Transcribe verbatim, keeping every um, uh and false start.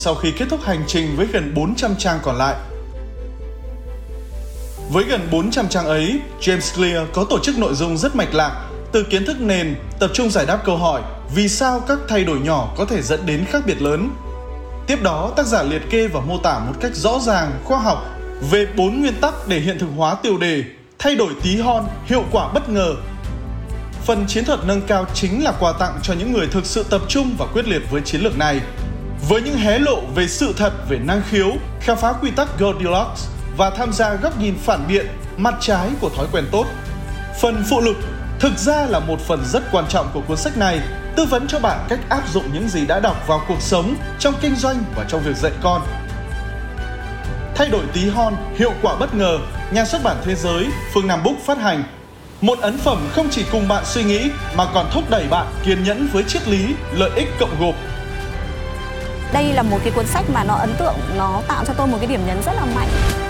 sau khi kết thúc hành trình với gần bốn trăm trang còn lại. Với gần bốn trăm trang ấy, James Clear có tổ chức nội dung rất mạch lạc, từ kiến thức nền, tập trung giải đáp câu hỏi vì sao các thay đổi nhỏ có thể dẫn đến khác biệt lớn. Tiếp đó, tác giả liệt kê và mô tả một cách rõ ràng, khoa học về bốn nguyên tắc để hiện thực hóa tiêu đề thay đổi tí hon, hiệu quả bất ngờ. Phần chiến thuật nâng cao chính là quà tặng cho những người thực sự tập trung và quyết liệt với chiến lược này. Với những hé lộ về sự thật về năng khiếu, khám phá quy tắc Goldilocks và tham gia góc nhìn phản biện, mặt trái của thói quen tốt. Phần phụ lục thực ra là một phần rất quan trọng của cuốn sách này, tư vấn cho bạn cách áp dụng những gì đã đọc vào cuộc sống, trong kinh doanh và trong việc dạy con. Thay đổi tí hon, hiệu quả bất ngờ, nhà xuất bản Thế giới, Phương Nam Book phát hành. Một ấn phẩm không chỉ cùng bạn suy nghĩ mà còn thúc đẩy bạn kiên nhẫn với triết lý lợi ích cộng gộp. Đây là một cái cuốn sách mà nó ấn tượng, nó tạo cho tôi một cái điểm nhấn rất là mạnh.